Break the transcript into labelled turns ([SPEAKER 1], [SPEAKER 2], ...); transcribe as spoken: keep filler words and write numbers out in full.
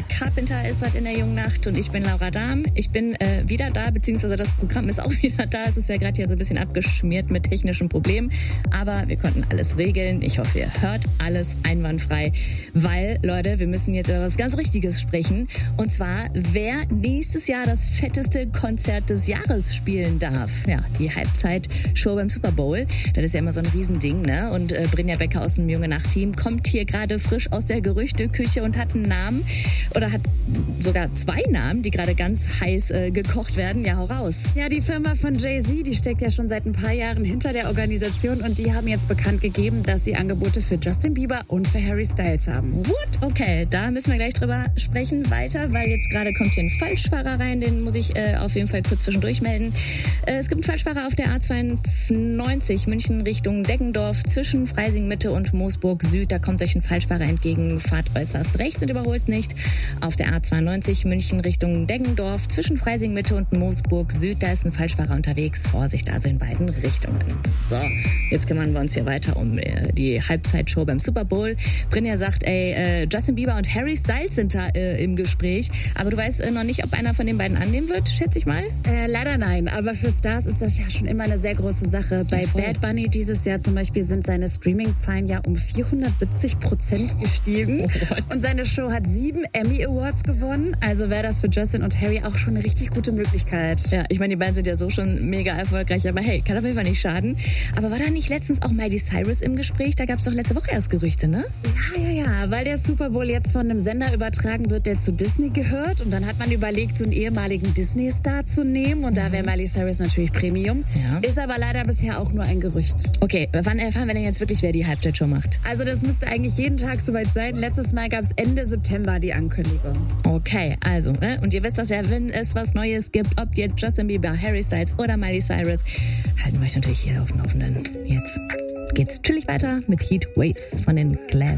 [SPEAKER 1] Carpenter ist heute in der jungen Nacht und ich bin Laura Dahm. Ich bin äh, wieder da, beziehungsweise das Programm ist auch wieder da. Es ist ja gerade hier so ein bisschen abgeschmiert mit technischen Problemen, aber wir konnten alles regeln. Ich hoffe, ihr hört alles einwandfrei, weil, Leute, wir müssen jetzt über was ganz Richtiges sprechen. Und zwar, wer nächstes Jahr das fetteste Konzert des Jahres spielen darf. Ja, die Halbzeitshow beim Super Bowl. Das ist ja immer so ein Riesending, ne? Und äh, Brynja Becker aus dem Junge Nacht-Team kommt hier gerade frisch aus der Gerüchteküche und hat einen Namen oder hat sogar zwei Namen, die gerade ganz heiß äh, gekocht werden. Ja, hau raus.
[SPEAKER 2] Ja, die Firma von Jay-Z, die steckt ja schon seit ein paar Jahren hinter der Organisation und die haben jetzt bekannt gegeben, dass sie Angebote für Justin Bieber und für Harry Styles haben.
[SPEAKER 1] What? Okay, da müssen wir gleich drüber sprechen weiter, weil jetzt gerade kommt hier ein Falschfahrer rein, den muss ich äh, auf jeden Fall kurz zwischendurch melden. Äh, es gibt einen Falschfahrer auf der A zweiundneunzig München Richtung Deggendorf zwischen Freising Mitte und Moosburg Süd. Da kommt euch ein Falschfahrer entgegen, fahrt äußerst rechts und überholt nicht. Auf der A zweiundneunzig München Richtung Deggendorf zwischen Freising Mitte und Moosburg Süd, da ist ein Falschfahrer unterwegs. Vorsicht also in beiden Richtungen. So, jetzt kümmern wir uns hier weiter um äh, die Halbzeitshow beim Super Bowl. Brynja sagt, ey, äh, Justin Bieber und Harry Styles sind da äh, im Gespräch, aber du weißt äh, noch nicht, ob einer von den beiden annehmen wird, schätze ich mal?
[SPEAKER 2] Äh, leider nein, aber für Stars ist das ja schon immer eine sehr große Sache. Bei
[SPEAKER 1] ja,
[SPEAKER 2] Bad Bunny dieses Jahr zum Beispiel sind seine Streaming-Zahlen ja um vierhundertsiebzig Prozent gestiegen
[SPEAKER 1] oh,
[SPEAKER 2] und seine Show hat sieben Emmy Awards gewonnen, also wäre das für Justin und Harry auch schon eine richtig gute Möglichkeit.
[SPEAKER 1] Ja, ich meine, die beiden sind ja so schon mega erfolgreich, aber hey, kann auf jeden Fall nicht schaden. Aber war da nicht letztens auch Miley Cyrus im Gespräch? Da gab es doch letzte Woche erst Gerüchte, ne?
[SPEAKER 2] Ja, ja, ja, weil der Super Bowl jetzt von einem Sender übertragen wird, der zu Disney gehört und dann hat man überlegt, so einen ehemaligen Disney-Star zu nehmen und mhm. da wäre Miley Cyrus natürlich Premium. Ja. Ist aber leider bisher auch nur ein Gerücht.
[SPEAKER 1] Okay, wann erfahren wir denn jetzt wirklich, wer die Halbzeitshow macht?
[SPEAKER 2] Also das müsste eigentlich jeden Tag soweit sein. Letztes Mal gab es Ende September die Ankündigung.
[SPEAKER 1] Okay, also, äh, und ihr wisst das ja, wenn es was Neues gibt, ob jetzt Justin Bieber, Harry Styles oder Miley Cyrus, halten wir euch natürlich hier auf dem Laufenden. Jetzt geht's chillig weiter mit Heat Waves von den Glass